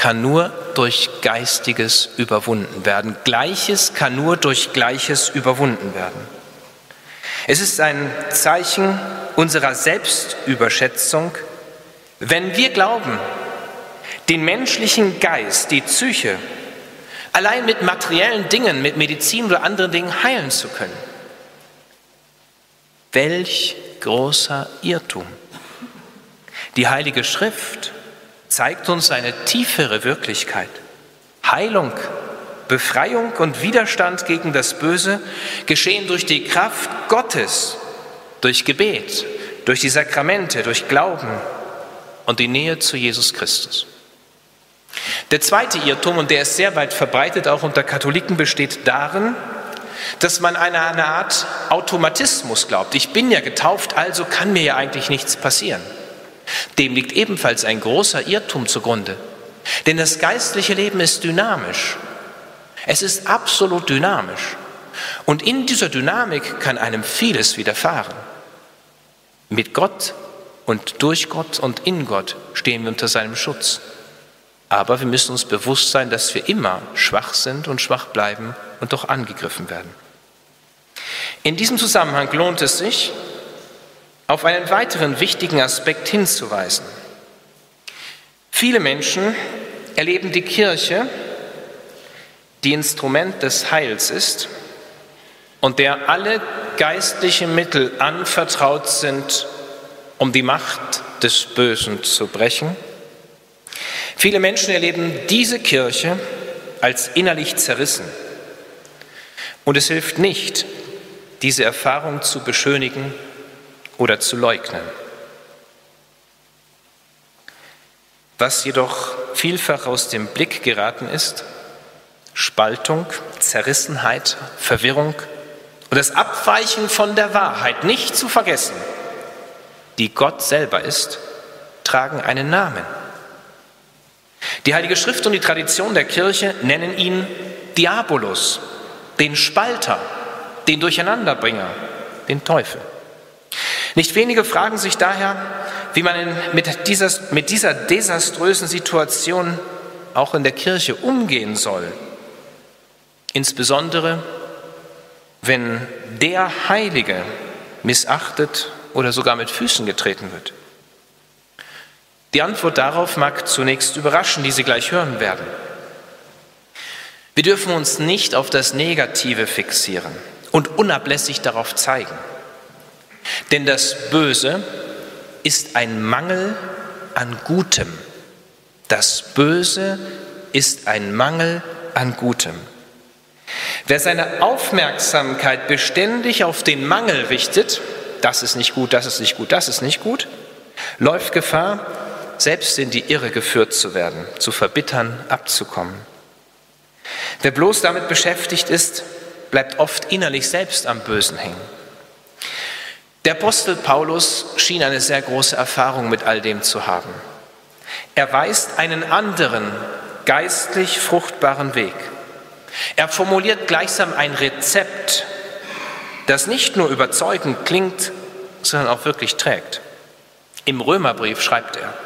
kann nur durch Geistiges überwunden werden. Gleiches kann nur durch Gleiches überwunden werden. Es ist ein Zeichen unserer Selbstüberschätzung, wenn wir glauben, den menschlichen Geist, die Psyche, allein mit materiellen Dingen, mit Medizin oder anderen Dingen heilen zu können. Welch großer Irrtum! Die Heilige Schrift zeigt uns eine tiefere Wirklichkeit. Heilung, Befreiung und Widerstand gegen das Böse geschehen durch die Kraft Gottes, durch Gebet, durch die Sakramente, durch Glauben und die Nähe zu Jesus Christus. Der zweite Irrtum, und der ist sehr weit verbreitet, auch unter Katholiken, besteht darin, dass man an eine Art Automatismus glaubt. Ich bin ja getauft, also kann mir ja eigentlich nichts passieren. Dem liegt ebenfalls ein großer Irrtum zugrunde. Denn das geistliche Leben ist dynamisch. Es ist absolut dynamisch. Und in dieser Dynamik kann einem vieles widerfahren. Mit Gott und durch Gott und in Gott stehen wir unter seinem Schutz. Aber wir müssen uns bewusst sein, dass wir immer schwach sind und schwach bleiben und doch angegriffen werden. In diesem Zusammenhang lohnt es sich, auf einen weiteren wichtigen Aspekt hinzuweisen. Viele Menschen erleben die Kirche, die Instrument des Heils ist und der alle geistlichen Mittel anvertraut sind, um die Macht des Bösen zu brechen. Viele Menschen erleben diese Kirche als innerlich zerrissen. Und es hilft nicht, diese Erfahrung zu beschönigen oder zu leugnen. Was jedoch vielfach aus dem Blick geraten ist: Spaltung, Zerrissenheit, Verwirrung und das Abweichen von der Wahrheit, nicht zu vergessen, die Gott selber ist, tragen einen Namen. Die Heilige Schrift und die Tradition der Kirche nennen ihn Diabolus, den Spalter, den Durcheinanderbringer, den Teufel. Nicht wenige fragen sich daher, wie man mit dieser desaströsen Situation auch in der Kirche umgehen soll. Insbesondere, wenn der Heilige missachtet oder sogar mit Füßen getreten wird. Die Antwort darauf mag zunächst überraschen, die Sie gleich hören werden. Wir dürfen uns nicht auf das Negative fixieren und unablässig darauf zeigen. Denn das Böse ist ein Mangel an Gutem. Das Böse ist ein Mangel an Gutem. Wer seine Aufmerksamkeit beständig auf den Mangel richtet, das ist nicht gut, das ist nicht gut, das ist nicht gut, läuft Gefahr, selbst in die Irre geführt zu werden, zu verbittern, abzukommen. Wer bloß damit beschäftigt ist, bleibt oft innerlich selbst am Bösen hängen. Der Apostel Paulus schien eine sehr große Erfahrung mit all dem zu haben. Er weist einen anderen, geistlich fruchtbaren Weg. Er formuliert gleichsam ein Rezept, das nicht nur überzeugend klingt, sondern auch wirklich trägt. Im Römerbrief schreibt er: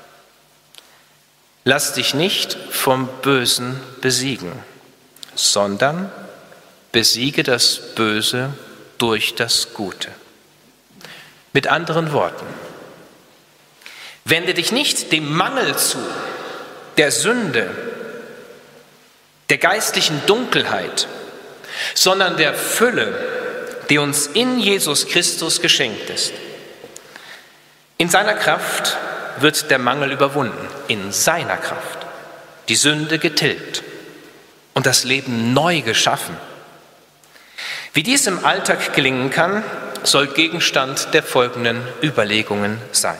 Lass dich nicht vom Bösen besiegen, sondern besiege das Böse durch das Gute. Mit anderen Worten: Wende dich nicht dem Mangel zu, der Sünde, der geistlichen Dunkelheit, sondern der Fülle, die uns in Jesus Christus geschenkt ist. In seiner Kraft wird der Mangel überwunden, in seiner Kraft, die Sünde getilgt und das Leben neu geschaffen. Wie dies im Alltag gelingen kann, soll Gegenstand der folgenden Überlegungen sein.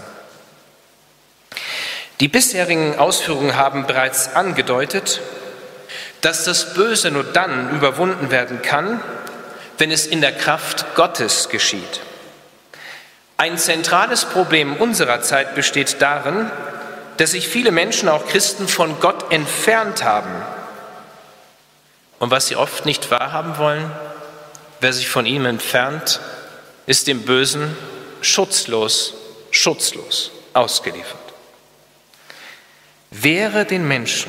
Die bisherigen Ausführungen haben bereits angedeutet, dass das Böse nur dann überwunden werden kann, wenn es in der Kraft Gottes geschieht. Ein zentrales Problem unserer Zeit besteht darin, dass sich viele Menschen, auch Christen, von Gott entfernt haben. Und was sie oft nicht wahrhaben wollen: Wer sich von ihm entfernt, ist dem Bösen schutzlos ausgeliefert. Wehre den Menschen